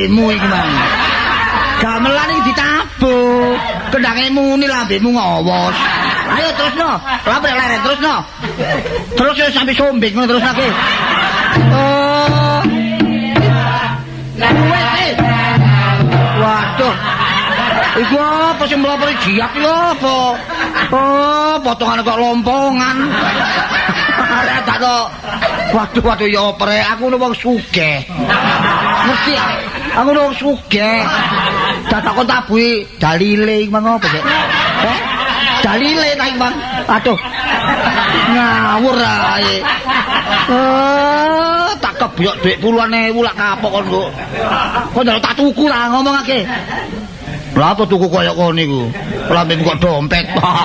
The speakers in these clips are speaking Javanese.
lambemu iki, Mang. Gamelan iki ditabuk. Kendange muni lambemu ngowos. Ayo terusno. Lampre leren terusno. Terus yo sampai sombing ngono terus lagi. Oh. Waduh. Iku apa sing mlopori jiak iki apa? Oh, potongan kok lompongan. Arek tak to. Waduh ya opere aku wong sugih. Ngerti ya? Aku wong sugih. Dadak kon tabuhi dalile iki mang apa sih? Dalile ta iki mang. Aduh. Ngawur ae. Tak kebyok dhuwit puluhan ewu lak kapok kon kok. Kok njaluk tak tuku lah ngomongake. Lah apa tuku koyo kono niku? Lambemu kok dompet.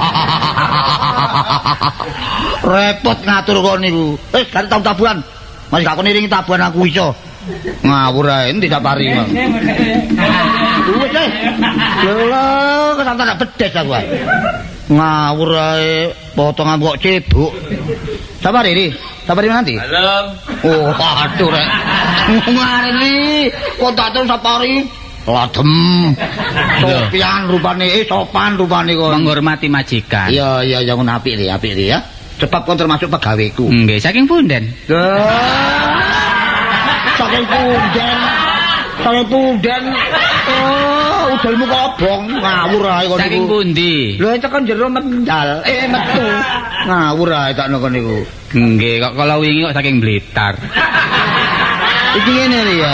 Repot ngatur kono niku. Gak tau tabuhan. Masih gak kon iringi tabuhan aku iso. Ngawur ae endi tak pari. Wis eh. Lho, kesantan bedes aku ae. Ngawur ae potongan kok cebuk. Sabar iki. Sabar nanti. Halo. Oh, aduh rek. Ngari kok tak terus sapari. Ladem. Sopan rupane kok. Menghormati majikan. Iya ngono apik ya. Sebab kon termasuk pegaweku. Nggih, saking punden. Saking punden. Oh, udalmu kok obong. Ngawur ae kon niku. Saking pundi? Lho tekan jero mendal. Metu. Ngawur ae tak noko niku. Nggih, kok kalau wingi kok saking Blitar. Iki ngene ya.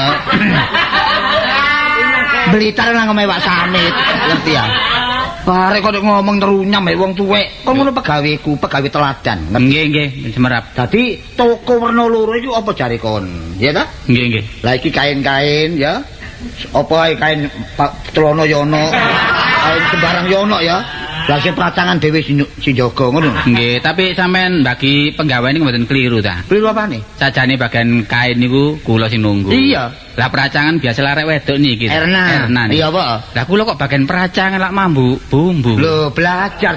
Blitar nang mewak samit, ngerti ya? Bare kok ngomong terunyam ya wong tuwek. Kok ngono pegaweku, pegawe teladan. Nggih, semerap. Dadi toko werna loro iku apa jare kon? Ya ta? Nggih. Lah iki kain-kain ya. Apa ae kain celana ya ono. Kain sembarang ya ono ya. Lah sing pracangan dhewe sing jaga ngono. Nggih, tapi sampean bagi penggawean niku mboten keliru ta? Keliru apane? Sajane bagian kain niku kula sing nunggu. Iya. Lah peracangan biasa larek wedok niki. Erna. Iya, apa? Lah kula kok bagian peracangan lak mambu bumbu. Lho, belajar.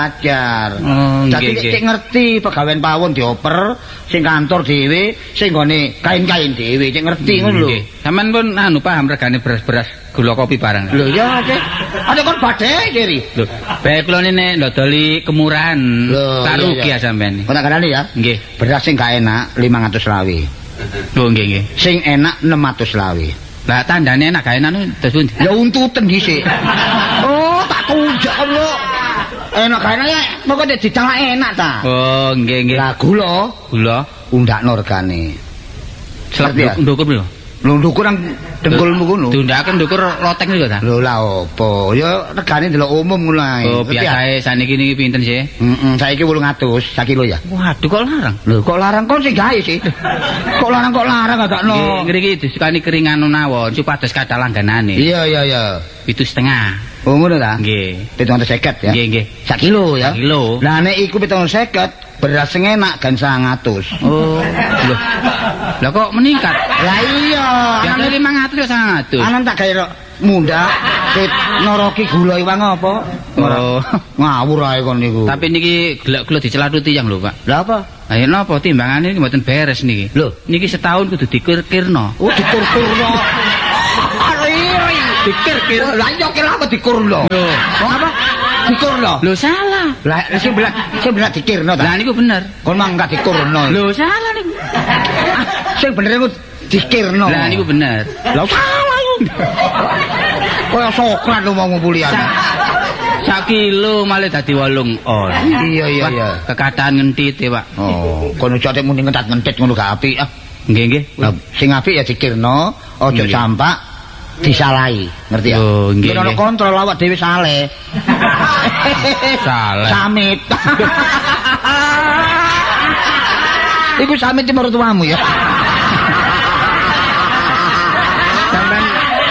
Oh, dadi cek ngerti pegawean pawon dioper, sing kantor dhewe, sing gone kain-kain dhewe, cek ngerti ngono lho. Sampeyan pun paham regane beras-beras gula kopi barang. Lho ya, Cek. Ada kon badhe kiri. Lho, bae kula nene ndodoli kemurahan. Tarugi ya sampean. Kok tak kanani ya? Nggih. Beras sing gak enak 500 lawi. Oh, nggih. Sing enak 600 lawi. Lah tandane enak gak enak terus pundi? Ya untuten dhisik. Oh, tak tunjuk kon lho. Enak gak enak ya, pokoke dicalak enak ta. Oh, nggih. Lah gula undakno regane. Selep ndukur lho. Lho ndukur nang dengkulmu ngono. Diundhaken ndukur loteng niku ta? Lho lah opo? Ya regane ndelok umum ngono ae. Oh, biasae saniki niki pinten sih? Saiki 800 sak kilo ya. Waduh kok larang. Lho kok larang kon sing gawe sih. Kok larang gakno. Ngriki disukani keringan nawon supados kathah langganane. Iya. 7,5. Oh ngono ta? Nggih. 750 ya. Nggih. Sak kilo ya. Sak kilo. Lah nek iku 750 beras sing enak kan 100. Oh. Lah kok meningkat? Lah iya. Biasane 500 ya 100. Anan tak gawe munda noroki gula iwang apa? Oh. Ngawur ae kon niku. Tapi niki gelek-gelek dicelathuti yang lho, Pak. Lah apa? Ayo napa timbangane niki mboten beres niki. Lho, niki setahun kudu dikir-kirno. Oh, dikur-kurno. Dikir-kir. Lah iya kira apa dikurno? Lho, apa? Dikurno. Lho salah. Lah sing bener dikirno ta? Lah niku bener. Kon mangkat dikurno. Lho salah niku. Sing bener iku dikirno. Lah niku bener. Lah salah iku. Kaya Sokrat lu mau ngumpuli ana. Sak kilo malah dadi 8 on. Iya. Kekatan ngentit ya, Pak. Oh, kono jate muni ngentat-ngentit ngono gak apik ah. Nggih. Sing apik ya dikirno, aja sampak disalahi, ngerti ya? Oh, nggih. Ono kontrol awak dhewe saleh. Saleh. Samit. Iku samit di mertuamu ya. Sampeyan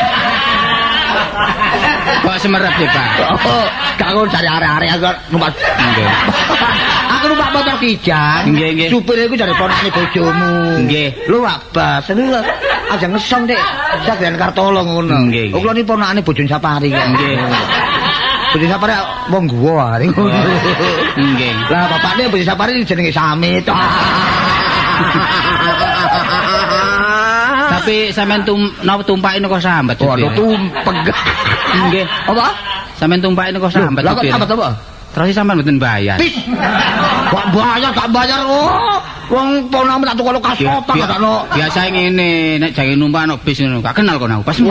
kok semerep ya, Pak? Oh, kanggo cari arek-arek aku numpak. Nggih. Aku numpak motor kijang. Nggih. Supir iku jare ponakne bojomu. Nggih. Lu Abbas, lu aja ngesong Dik. Saben Kartolo ngono. Nggih. Kula ni ponakane bojone Sapari kok. Nggih. Bojone Sapari wong guwa hari ngono. Nggih. Lah bapakne bojone Sapari jenenge Samit. Tapi sampean napa tumpaki kok sambat. Waduh tumpeg. Nggih. Apa? Sampean tumpaki kok sambat. Lah kok sambat apa? Terus sampean mboten bayar. Kok bayar gak bayar. Oh, wong ponamu tak tukokno kasotan gak ono. Biasa ngene, nek jange numpak no bis ngono. Gak kenal kon aku. Pas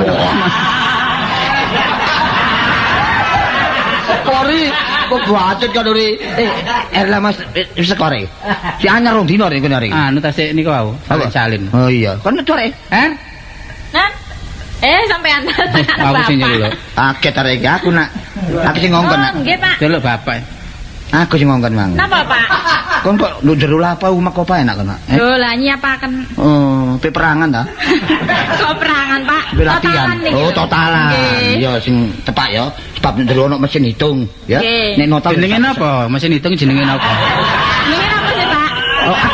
Kori kok bacot kan ori. Erla Mas sekore. Si anyar rong dino rek kene rek. anu tasik niku wau. Salin. Oh iya, kon core. Nan. Sampean. Aku sing nyeluk. Kaget arek aku nak. Aku sing ngongkon nak. Nggih, Pak. Delok bapak. Aku sing ngongkon mang. Napa, Pak? Kon kok lu jero lapa umak apa enak kon nak? Lho, lah nyiapaken Oh, peperangan ta? kok perangan, Pak? Latihan. Oh, totalan. Ya sing tepak ya. Sebab jero ono mesin hitung, ya. Nggih. Nek nota Jenenge napa? Mesin hitung jenenge napa? Ini apa sih, Pak? Oh, aku.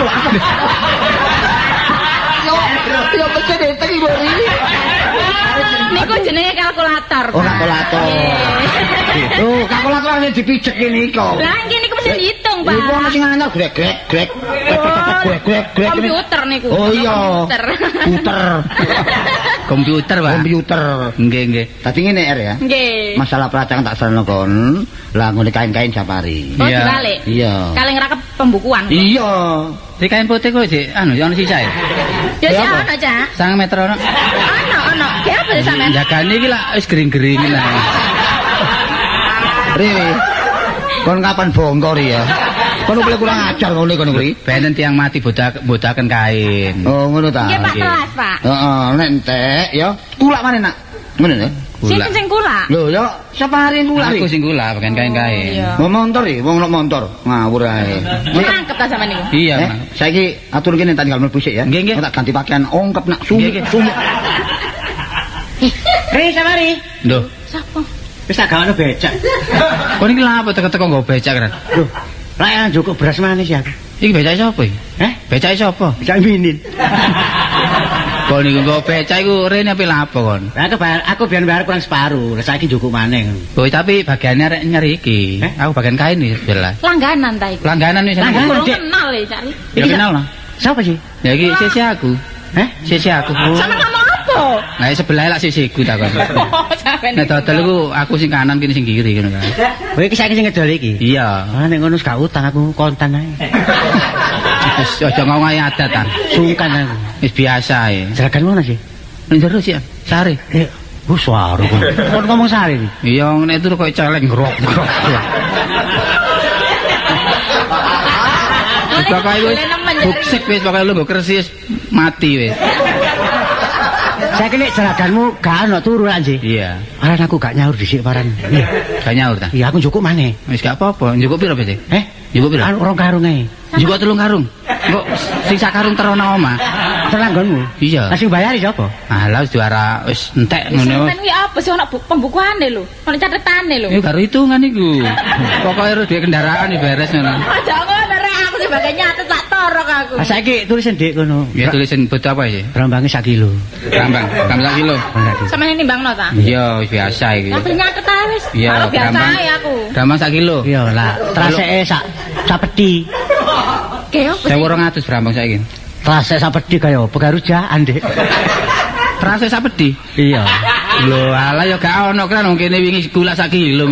Yo mesin hitung iki bori. Niku jenenge kalkulator. Oh, Pak. kalkulator. Nggih. Oh, kalkulator sing dipijek kene iki. Lah nggih niku mesin hitung, Pak. Iku ono sing anyar grek. Komputer niku. Oh iya. Komputer. Komputer, Pak. Komputer. Nggih. Dadi ngene R ya. Nggih. Masalah pelajaran tak sarana kon. Lah ngene kain-kain safari. Oh, Iya. dibalik. Iya. Kaleng rakep pembukuan. Iya. Di kain putih kok sih anu ono sisa ya. Ya sih Apa? ana, Cak. 1 meter ono. Ana. Ki apa sih sampean? Jagane iki lak wis gering-gering lah. Ri. Kon kapan bongkor ya? Kon boleh kurang ajar ngene kon kuwi. Benten tiang mati bodaken kain. Oh, ngono ta. Nggih, Pak, Nggih. telas, Pak. Heeh, nek entek ya. Kulak mana nak? Ngono ya. Sing kula. Lho, ya safari kulak Aku ri. sing kula bagian kain-kain. Iya. Mau motor ri, wong nek motor ngawur ae. Mangkep ta sampean niku? Iya, Eh, Mas. saiki atur kene tak tinggal mlebu sik ya. Nggih, nggih. Tak ganti pakaian ongkep nak Nggih, nggih. sumuk. Ri samari. Lho, Sapa? Wis tak gawano becak. kon iki lha apa teko-teko nggo becak kan? Loh, lek yang cukup beras manis ya. Iki becake sapa iki? Becake sapa? Becak minin. Kon niku nggo becak iku rene apa lha apa kon? Lah aku biyen bayar kurang separuh, lah saiki cukup maneh. Oh, tapi bagiannya arek nyari iki. Aku bagian kain iki jelas. Langganan ta iku. Langganan wis. Langganan. Kurang Dek. kenal ya, Cak. Ya kenal lah. Siapa sih? Ya iki sisi aku. Sisi aku. Sampeyan ngomong apa? Nah, sebelah lak sisiku tak kon. Oh, sampeyan. Nek dodol iku aku sing kanan kene sing kiri ngono kan. Oh iki saiki sing ngedol iki. Iya. Ah nek ngono wis gak utang aku kontan ae. Wis aja ngomong adat ta. Sungkan aku. Wis biasa ae. Jeragan mana sih? Ning jero sih, sare. Suara kon ngomong sari iki. Iya, nek turu kok celeng grok. Pokoke wis buksik wis pokoke lu nggo kersi wis mati wis. Saiki nek jeraganmu gak ono turu lak nggih. Iya. Aran aku gak nyaur dhisik paran. Gak nyaur ta? Iya aku njukuk maneh. Wis gak apa-apa, njukuk piro bete? Njukuk piro? Anu rong karung ae. Njukuk 3 karung. Kok sing sak karung terono omah? Telanggonmu. Iya. Lah sing bayari sapa? Alah wis juara wis entek ngono. Sampeyan kuwi apa sih ana pembukuane lho. Ana catetane lho. Ya karo hitungan iku. Pokoke harus duwe kendaraan iki beres ngono. Aja ngono rek aku sebagai nyatet tak torok aku. Lah saiki tulisan Dik ngono. Ya tulisan butuh apa sih? Rambange 1 kilo. Rambang 1 kilo. Sampeyan nimbangno ta? Iya, wis biasa iki. Tapi nyatet ae wis. Iya, Aku biasa rambang. ae aku. Rambang 1 kilo. Iya lah, traseke sak pedi. Ke opo sih? 1200 rambang saiki. Trasek sak pedi kaya pegarujaan, Dik. Terasa sak pedi. Iya. Lho, alah ya gak ono kan wong kene wingi gula 1 kilo.